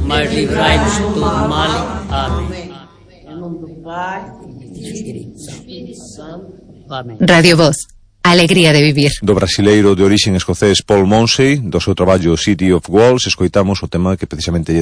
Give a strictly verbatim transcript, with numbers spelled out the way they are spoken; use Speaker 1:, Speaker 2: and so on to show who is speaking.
Speaker 1: mas livrai-nos de todo mal. Amém.
Speaker 2: Em nome do Pai, e do Espírito Santo.
Speaker 1: Amén.
Speaker 3: Radio Voz, a alegría de vivir.
Speaker 4: Do brasileiro de orixe escocés Paul Monsey, do seu traballo City of Walls, escoitamos o tema que precisamente lle